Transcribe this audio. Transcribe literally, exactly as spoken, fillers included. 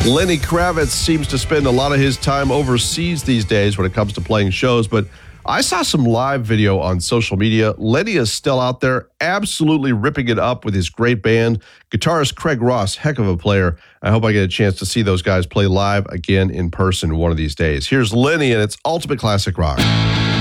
Lenny Kravitz seems to spend a lot of his time overseas these days when it comes to playing shows, but I saw some live video on social media. Lenny is still out there absolutely ripping it up with his great band. Guitarist Craig Ross, heck of a player. I hope I get a chance to see those guys play live again in person one of these days. Here's Lenny and it's Ultimate Classic Rock.